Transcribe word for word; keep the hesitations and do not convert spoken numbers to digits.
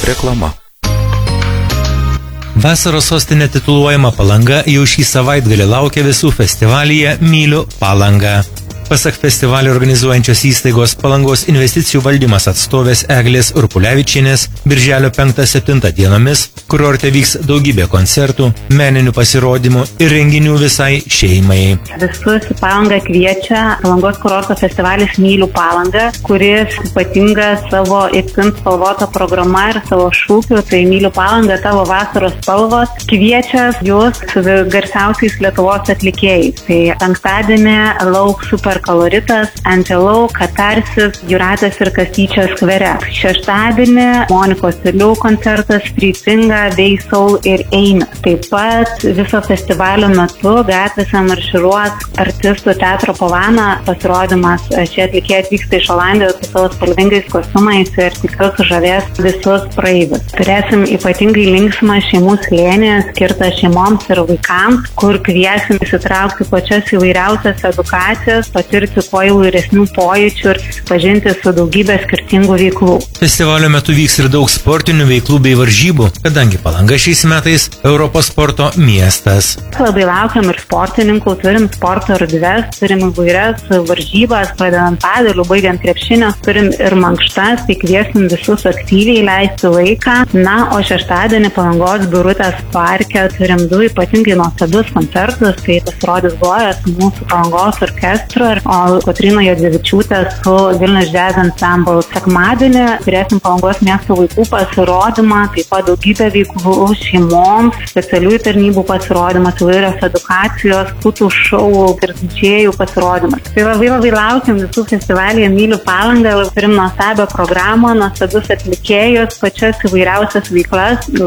Reklama. Vasaros sostinė tituluojama Palanga jau šį savaitgalį laukia visų festivalyje Myliu Palangą. Pasak festivalį organizuojančios įstaigos Palangos investicijų valdymas atstovės Eglės Urpulevičienės, birželio penktą septintą dienomis kurorte vyks daugybė koncertų, meninių pasirodymų ir renginių visai šeimai. Visus į Palangą kviečia Palangos kurorto festivalis Myliu Palangą, kuris ypatingas savo itin spalvota programa ir savo šūkiu, tai Myliu Palangą tavo vasaros spalvos, kviečia jūs su garsiausiais Lietuvos atlikėjais. Tai penktadienį lauks super koloritas, Angelau, Katarsis, Jūratės ir Kastyčio skvere. Šeštadienį Monikos Ilių koncertas, Fricinga, Veisaul ir Eimis. Taip pat viso festivalio metu gatvėse marširuos artistų teatro Pavana pasirodymas. Šie atlikėjai atvyksta iš Olandijos su savo spalvingais kostiumais ir tikrai sužavės visus praeivius. Turėsim ypatingai linksmą šeimų slėnį skirtą šeimoms ir vaikams, kur kviesim įsitraukti pačias įvairiausias edukacijas, patirti kuo įvairesnių pojūčių ir pažinti su daugybė skirtingų veiklų. Festivalio metu vyks ir daug sportinių veiklų bei varžybų, kadangi Palanga šiais metais Europos sporto miestas. Labai laukiam ir sportininkų, turim sporto erdves, turim įvairias varžybas, pradedant padelių, baigiant krepšinio, turim ir mankštas, tai kviesim visus aktyviai leisti laiką. Na, o šeštadienį Palangos Birutės parke turim du ypatingai nuostabius koncertus, tai pasirodys Glojas mūsų Palangos orkestro, o Kotryna Jodzevičiūtė su Vilnius Jazz Ensemble. Sekmadienį turėsim Palangos miesto vaikų pasirodymą, taip pat daugybę veiklų šeimoms, specialiųjų tarnybų pasirodymas, įvairios edukacijos, putų šou ir didžėjų pasirodymas. Tai labai labai laukiam visų festivalyje Myliu Palangą, turim nuostabią programą, nuostabius atlikėjus, pačias įvairiausias veiklas.